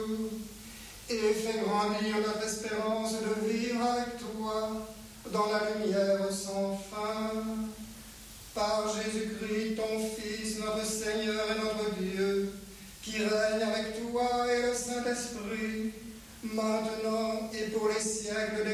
et fais grandir notre espérance de vivre avec toi dans la lumière sans fin. Par Jésus-Christ, ton Fils, notre Seigneur et notre Dieu, qui règne avec toi et le Saint-Esprit, maintenant et pour les siècles des